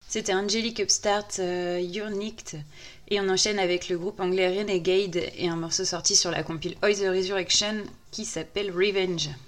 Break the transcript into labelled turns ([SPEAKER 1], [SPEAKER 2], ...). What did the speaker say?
[SPEAKER 1] C'était Angelic Upstart, You're Nicked. Et on enchaîne avec le groupe anglais Renegade et un morceau sorti sur la compile Oi the Resurrection qui s'appelle Revenge.